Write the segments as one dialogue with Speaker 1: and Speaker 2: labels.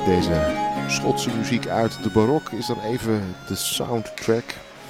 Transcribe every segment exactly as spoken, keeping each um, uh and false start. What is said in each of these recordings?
Speaker 1: Deze Schotse muziek uit de barok is dan even de soundtrack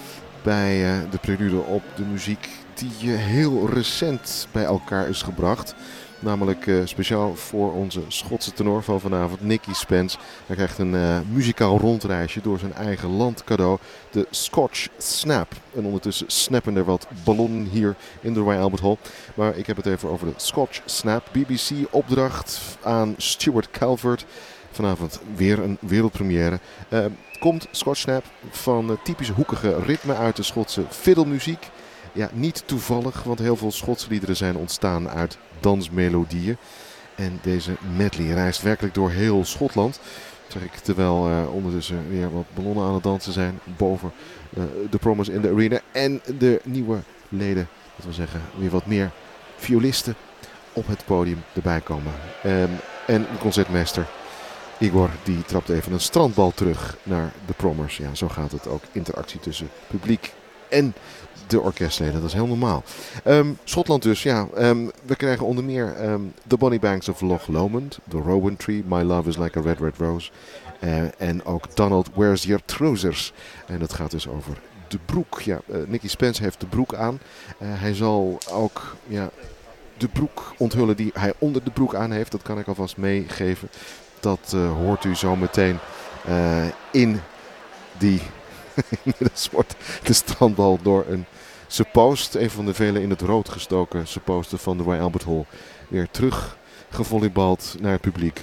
Speaker 1: bij uh, de prelude op de muziek die uh, heel recent bij elkaar is gebracht. Namelijk uh, speciaal voor onze Schotse tenor van vanavond, Nicky Spence. Hij krijgt een uh, muzikaal rondreisje door zijn eigen land cadeau. De Scotch Snap. En ondertussen snappen er wat ballonnen hier in de Royal Albert Hall. Maar ik heb het even over de Scotch Snap. B B C opdracht aan Stuart Calvert. Vanavond weer een wereldpremière. Uh, komt Scotch Snap van uh, typische hoekige ritme uit de Schotse fiddlemuziek. Ja, niet toevallig, want heel veel Schotse liederen zijn ontstaan uit dansmelodieën. En deze medley reist werkelijk door heel Schotland. Zeg ik, terwijl uh, ondertussen weer wat ballonnen aan het dansen zijn boven uh, de Promise in de Arena. En de nieuwe leden, dat wil zeggen weer wat meer violisten op het podium erbij komen. Um, en de concertmeester Igor die trapt even een strandbal terug naar de Prommers. Ja, zo gaat het ook. Interactie tussen publiek en de orkestleden. Dat is heel normaal. Um, Schotland dus, ja. Um, we krijgen onder meer um, The Bonny Banks of Loch Lomond, The Rowan Tree, My Love is Like a Red Red Rose. Uh, en ook Donald, Where's Your Trousers? En dat gaat dus over de broek. Ja, uh, Nicky Spence heeft de broek aan. Uh, hij zal ook ja, de broek onthullen die hij onder de broek aan heeft. Dat kan ik alvast meegeven. Dat uh, hoort u zo meteen uh, in die inmiddels wordt de strandbal door een suppost, een van de vele in het rood gestoken supposten van de Royal Albert Hall, weer terug gevolleybald naar het publiek.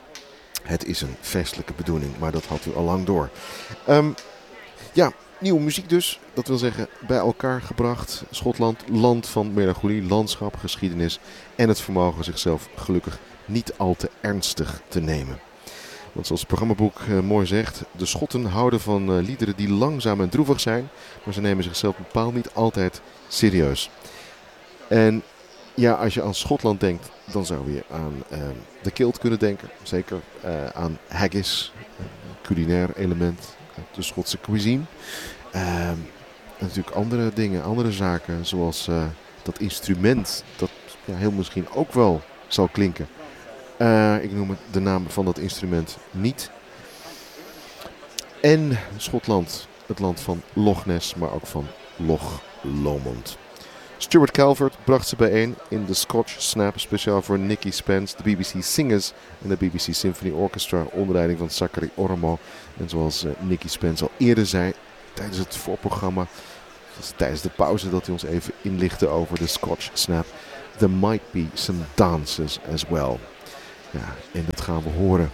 Speaker 1: Het is een feestelijke bedoeling, maar dat had u al lang door. Um, ja, nieuwe muziek dus. Dat wil zeggen bij elkaar gebracht. Schotland, land van melancholie, landschap, geschiedenis en het vermogen zichzelf gelukkig niet al te ernstig te nemen. Want zoals het programmaboek uh, mooi zegt, de Schotten houden van uh, liederen die langzaam en droevig zijn, maar ze nemen zichzelf bepaald niet altijd serieus. En ja, als je aan Schotland denkt, dan zou je aan uh, de kilt kunnen denken. Zeker uh, aan haggis, een culinair element uit de Schotse cuisine. Uh, en natuurlijk andere dingen, andere zaken, zoals uh, dat instrument dat ja, heel misschien ook wel zal klinken. Uh, ik noem het de naam van dat instrument niet. En Schotland, het land van Loch Ness, maar ook van Loch Lomond. Stuart Calvert bracht ze bijeen in de Scotch Snap, speciaal voor Nicky Spence, de B B C Singers en de B B C Symphony Orchestra onder leiding van Zachary Ormo. En zoals uh, Nicky Spence al eerder zei tijdens het voorprogramma, dus tijdens de pauze, dat hij ons even inlichtte over de Scotch Snap. There might be some dances as well. Ja, en dat gaan we horen.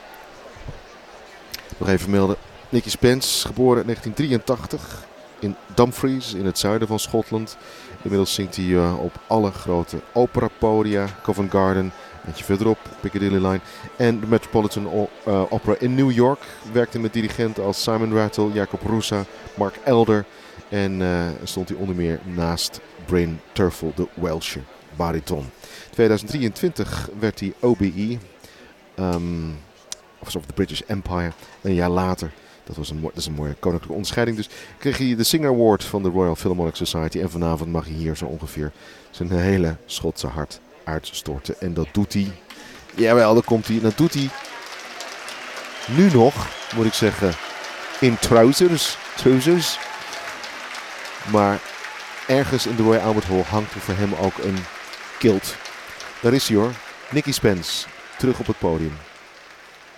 Speaker 1: Nog even melden. Nicky Spence, geboren in negentien drieëntachtig in Dumfries in het zuiden van Schotland. Inmiddels zingt hij uh, op alle grote operapodia. Covent Garden, eentje verderop, Piccadilly Line. En de Metropolitan o- uh, Opera in New York. Werkte met dirigenten als Simon Rattle, Jacob Russa, Mark Elder. En uh, stond hij onder meer naast Bryn Terfel, de Welsh bariton. tweeduizend drieëntwintig werd hij O B E, um, of the British Empire. Een jaar later, dat, was een, dat is een mooie koninklijke onderscheiding, dus kreeg hij de Singer Award van de Royal Philharmonic Society. En vanavond mag hij hier zo ongeveer zijn hele Schotse hart uitstorten. En dat doet hij, jawel, dat komt hij, en dat doet hij nu nog, moet ik zeggen, in trousers, trousers. Maar ergens in de Royal Albert Hall hangt er voor hem ook een kilt. Daar is hij hoor, Nicky Spence, terug op het podium.